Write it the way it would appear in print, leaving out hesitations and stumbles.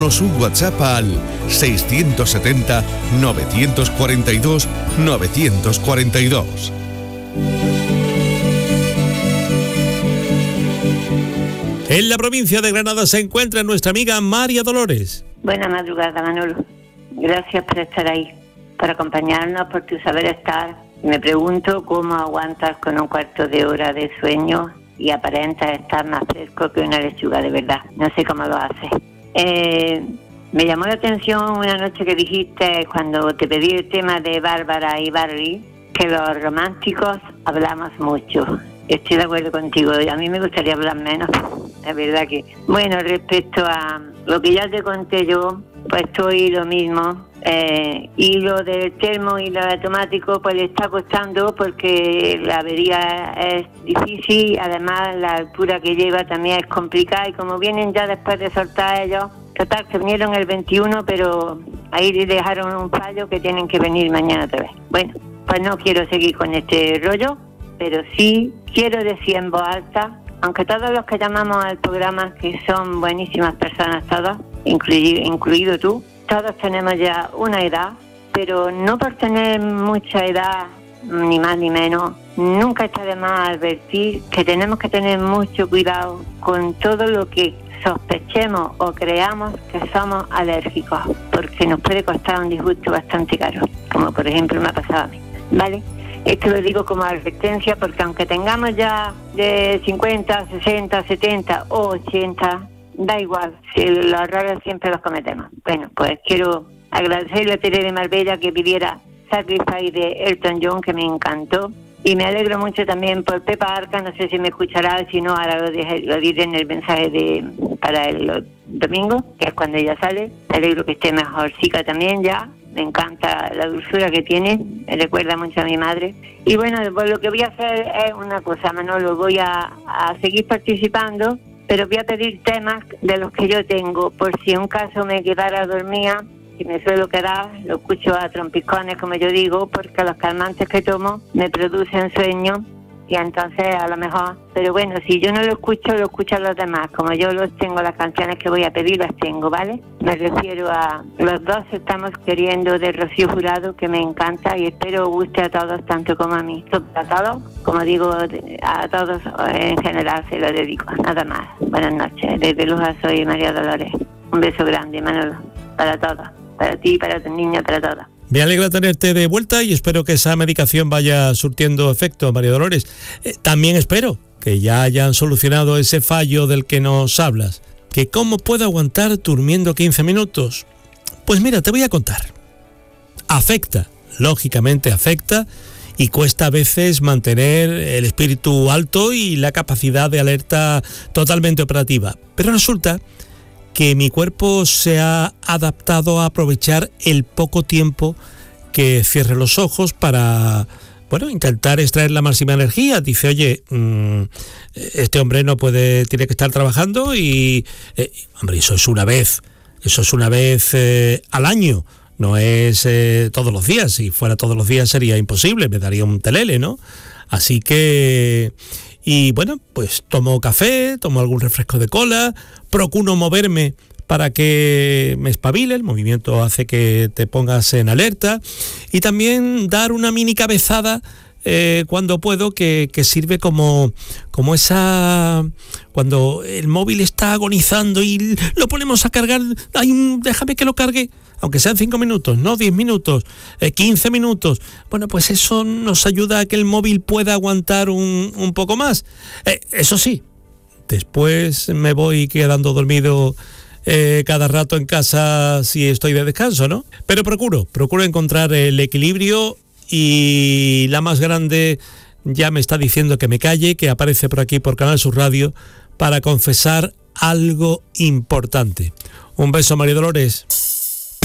Un WhatsApp al 670 942 942. En la provincia de Granada se encuentra nuestra amiga María Dolores. Buena madrugada, Manolo. Gracias por estar ahí, por acompañarnos, por tu saber estar. Me pregunto cómo aguantas con un cuarto de hora de sueño y aparentas estar más fresco que una lechuga, de verdad. No sé cómo lo haces. Me llamó la atención una noche que dijiste, cuando te pedí el tema de Bárbara y Barry, que los románticos hablamos mucho. Estoy de acuerdo contigo, a mí me gustaría hablar menos, la verdad que... Bueno, respecto a lo que ya te conté yo, pues estoy lo mismo. Y lo del termo y lo automático pues le está costando porque la avería es difícil, además la altura que lleva también es complicada y como vienen ya después de soltar ellos, total que vinieron el 21 pero ahí dejaron un fallo que tienen que venir mañana otra vez. Bueno, pues no quiero seguir con este rollo, pero sí quiero decir en voz alta, aunque todos los que llamamos al programa, que son buenísimas personas todos, incluido tú, todos tenemos ya una edad, pero no por tener mucha edad, ni más ni menos, nunca está de más advertir que tenemos que tener mucho cuidado con todo lo que sospechemos o creamos que somos alérgicos, porque nos puede costar un disgusto bastante caro, como por ejemplo me ha pasado a mí, ¿vale? Esto lo digo como advertencia porque aunque tengamos ya de 50, 60, 70 o 80, da igual, si los errores siempre los cometemos. Bueno, pues quiero agradecerle a Tere de Marbella que pidiera Sacrifice de Elton John, que me encantó. Y me alegro mucho también por Pepa Arca, no sé si me escuchará, si no, ahora lo diré en el mensaje para el domingo, que es cuando ella sale. Me alegro que esté mejorcica también ya. Me encanta la dulzura que tiene, me recuerda mucho a mi madre. Y bueno, pues lo que voy a hacer es una cosa, Manolo, voy a seguir participando, pero voy a pedir temas de los que yo tengo, por si en un caso me quedara dormida, si me suelo quedar, lo escucho a trompicones, como yo digo, porque los calmantes que tomo me producen sueño, y entonces a lo mejor, pero bueno, si yo no lo escuchan los demás, como yo los tengo, las canciones que voy a pedir las tengo, ¿vale? Me refiero a Los dos estamos queriendo de Rocío Jurado, que me encanta y espero guste a todos tanto como a mí. A todos, como digo, a todos en general se lo dedico, nada más. Buenas noches, desde Luja soy María Dolores. Un beso grande, Manolo, para todos, para ti, para tu niña, para todos. Me alegra tenerte de vuelta y espero que esa medicación vaya surtiendo efecto, María Dolores. También espero que ya hayan solucionado ese fallo del que nos hablas. ¿Que cómo puedo aguantar durmiendo 15 minutos? Pues mira, te voy a contar. Afecta, lógicamente afecta, y cuesta a veces mantener el espíritu alto y la capacidad de alerta totalmente operativa. Pero resulta que mi cuerpo se ha adaptado a aprovechar el poco tiempo que cierre los ojos para, bueno, intentar extraer la máxima energía. Dice, oye, este hombre tiene que estar trabajando y, hombre, eso es una vez al año, no es todos los días. Si fuera todos los días sería imposible, me daría un telele, ¿no? Así que... Y bueno, pues tomo café, tomo algún refresco de cola, procuro moverme para que me espabile, el movimiento hace que te pongas en alerta, y también dar una mini cabezada cuando puedo, que sirve como esa... Cuando el móvil está agonizando y lo ponemos a cargar, déjame que lo cargue, aunque sean 5 minutos, no 10 minutos, 15 minutos. Bueno, pues eso nos ayuda a que el móvil pueda aguantar un poco más. Eso sí, después me voy quedando dormido cada rato en casa si estoy de descanso, ¿no? Pero procuro encontrar el equilibrio, y la más grande ya me está diciendo que me calle, que aparece por aquí por Canal Sur Radio para confesar algo importante. Un beso, María Dolores.